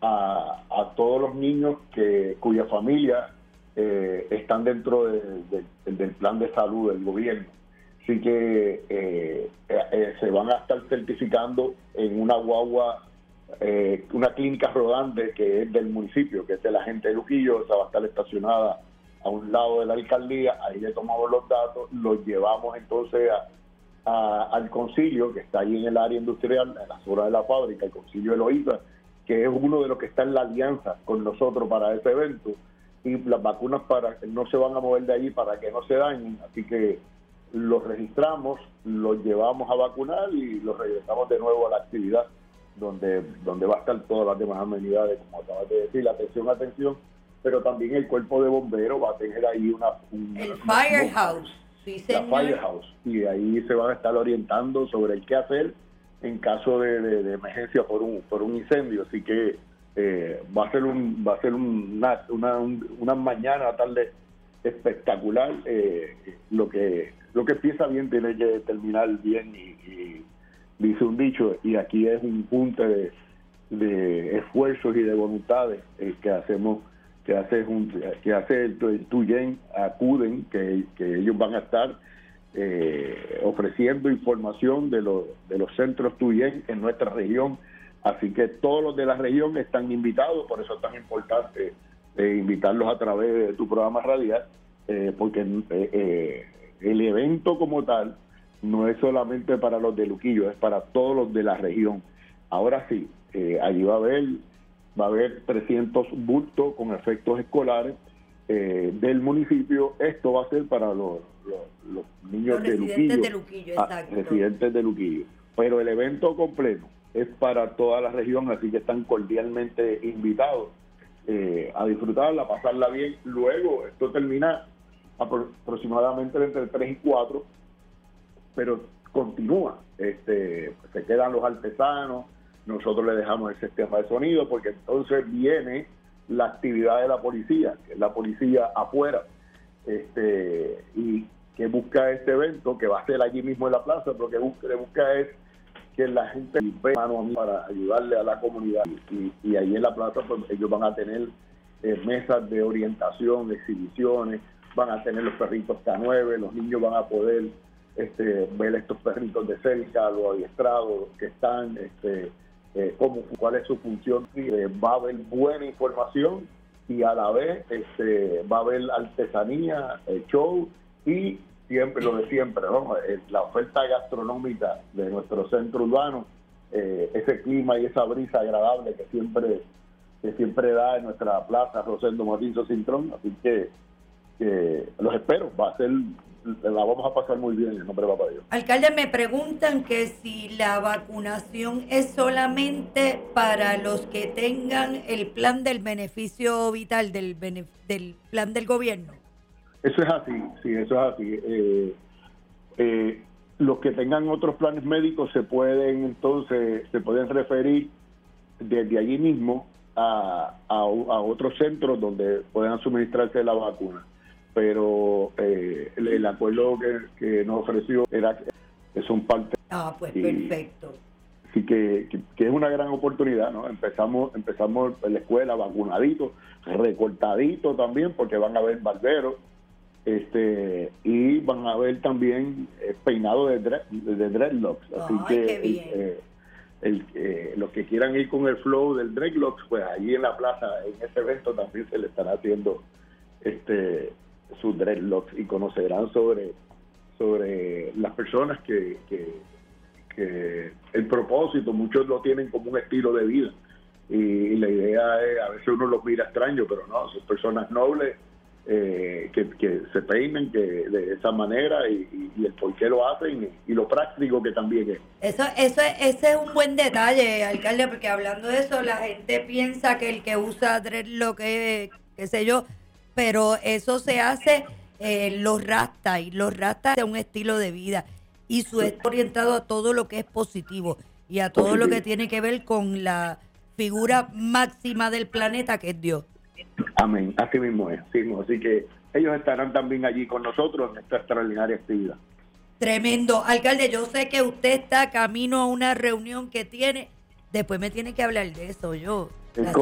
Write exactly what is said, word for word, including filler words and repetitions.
a, a todos los niños que cuya familia eh, están dentro de, de, del plan de salud del gobierno. Así que eh, eh, se van a estar certificando en una guagua, eh, una clínica rodante que es del municipio, que es de la gente de Luquillo. Esa va a estar estacionada a un lado de la alcaldía. Ahí le tomamos los datos, los llevamos entonces a, a, al concilio que está ahí en el área industrial, en la zona de la fábrica, el concilio de Loíza, que es uno de los que está en la alianza con nosotros para ese evento, y las vacunas para no se van a mover de allí para que no se dañen. Así que los registramos, los llevamos a vacunar y los regresamos de nuevo a la actividad donde donde va a estar todas las demás amenidades, como acabas de decir, atención, atención, pero también el cuerpo de bomberos va a tener ahí una... una el firehouse, sí, señor. La firehouse, y ahí se van a estar orientando sobre el qué hacer en caso de, de, de emergencia por un por un incendio. Así que eh, va a ser un va a ser una una, una mañana, una tarde espectacular. Eh, lo que lo que empieza bien tiene que terminar bien, y, y dice un dicho, y aquí es un punto de, de esfuerzos y de voluntades eh, que hacemos que hace un, que hace el, el Tuyen, acuden, que, que ellos van a estar eh, ofreciendo información de los de los centros Tuyen en nuestra región. Así que todos los de la región están invitados. Por eso es tan importante eh, invitarlos a través de tu programa radial, eh, porque eh, eh, el evento como tal no es solamente para los de Luquillo, es para todos los de la región. Ahora sí, eh, allí va a haber va a haber trescientos bultos con efectos escolares eh, del municipio. Esto va a ser para los, los, los niños los de residentes Luquillo, de Luquillo, exacto. Ah, residentes de Luquillo. Pero el evento completo es para toda la región, así que están cordialmente invitados eh, a disfrutarla, a pasarla bien. Luego, esto termina apro- aproximadamente entre tres y cuatro, pero continúa. Este, se quedan los artesanos, nosotros le dejamos el sistema de sonido, porque entonces viene la actividad de la policía, que es la policía afuera, este, y que busca este evento, que va a ser allí mismo en la plaza, pero que busca, que busca es que la gente ve mano a mano para ayudarle a la comunidad, y, y ahí en la plaza pues ellos van a tener eh, mesas de orientación, exhibiciones, van a tener los perritos K nueve, los niños van a poder este, ver estos perritos de cerca, los adiestrados que están, este, eh, cómo, cuál es su función. Eh, va a haber buena información y a la vez este, va a haber artesanía, eh, show y siempre lo de siempre, ¿no? La oferta gastronómica de nuestro centro urbano, eh, ese clima y esa brisa agradable que siempre que siempre da en nuestra plaza Rosendo Mauricio Cintrón. Así que, que los espero, va a ser, la vamos a pasar muy bien en el nombre de Papá Dios. Alcalde, me preguntan que si la vacunación es solamente para los que tengan el plan del beneficio vital, del, benef- del plan del gobierno. Eso es así, sí, eso es así. Eh, eh, los que tengan otros planes médicos se pueden entonces, se pueden referir desde allí mismo a, a, a otros centros donde puedan suministrarse la vacuna. Pero eh, el, el acuerdo que, que nos ofreció era que son parte. Ah, pues y, perfecto. Así que, que, que es una gran oportunidad, ¿no? Empezamos empezamos en la escuela vacunaditos, recortaditos también, porque van a haber barberos, este y van a ver también eh, peinado de, dread, de dreadlocks. Así Ay, que qué bien. eh, el, eh, los que quieran ir con el flow del dreadlocks, pues allí en la plaza, en ese evento también se le estará haciendo este sus dreadlocks, y conocerán sobre sobre las personas que, que, que el propósito, muchos lo tienen como un estilo de vida, y, y la idea es, a veces uno los mira extraños, pero no, son personas nobles, eh, que, que se peinen que de esa manera, y, y, y el por qué lo hacen, y, y lo práctico que también es. Eso, eso, ese es un buen detalle, alcalde, porque hablando de eso, la gente piensa que el que usa dreadlock, que qué sé yo, pero eso se hace eh, los rastas, y los rastas es un estilo de vida, y su es orientado a todo lo que es positivo y a todo positivo. Lo que tiene que ver con la figura máxima del planeta, que es Dios. Amén, así mismo es, sí, así que ellos estarán también allí con nosotros en esta extraordinaria actividad. Tremendo. Alcalde, yo sé que usted está camino a una reunión que tiene, después me tiene que hablar de eso, yo. Es